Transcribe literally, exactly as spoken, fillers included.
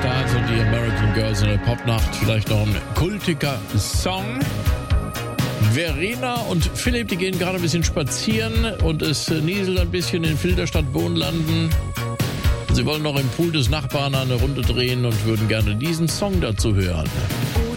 Stars und die American Girls in der Popnacht. Vielleicht noch ein kultiger Song. Verena und Philipp, die gehen gerade ein bisschen spazieren und es nieselt ein bisschen in Filderstadt Wohnlanden. Sie wollen noch im Pool des Nachbarn eine Runde drehen und würden gerne diesen Song dazu hören.